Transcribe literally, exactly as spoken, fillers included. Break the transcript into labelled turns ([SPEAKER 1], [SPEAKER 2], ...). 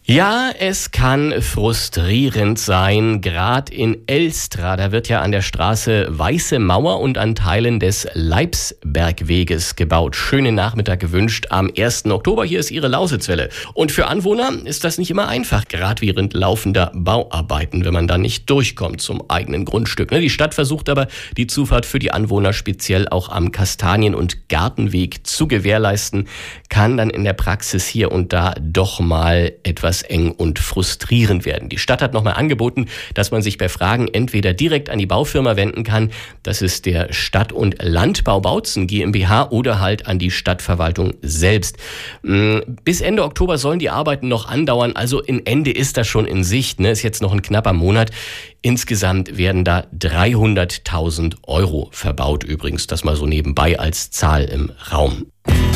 [SPEAKER 1] Ja, es kann frustrierend sein, gerade in Elstra. Da wird ja an der Straße Weiße Mauer und an Teilen des Leibsbergweges gebaut. Schönen Nachmittag gewünscht am ersten Oktober. Hier ist Ihre Lausitzwelle. Und für Anwohner ist das nicht immer einfach, gerade während laufender Bauarbeiten, wenn man da nicht durchkommt zum eigenen Grundstück. Die Stadt versucht aber, die Zufahrt für die Anwohner speziell auch am Kastanien- und Gartenweg zu gewährleisten, kann dann in der Praxis hier und da doch mal etwas eng und frustrierend werden. Die Stadt hat nochmal angeboten, dass man sich bei Fragen entweder direkt an die Baufirma wenden kann, das ist der Stadt- und Landbau Bautzen GmbH, oder halt an die Stadtverwaltung selbst. Bis Ende Oktober sollen die Arbeiten noch andauern, also in Ende ist das schon in Sicht, ne? Ist jetzt noch ein knapper Monat. Insgesamt werden da dreihunderttausend Euro verbaut übrigens, das mal so nebenbei als Zahl im Raum.